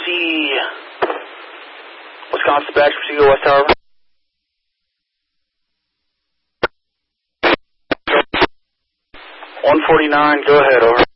see Wisconsin Dispatch, proceed to West Tower. 149, go ahead, over.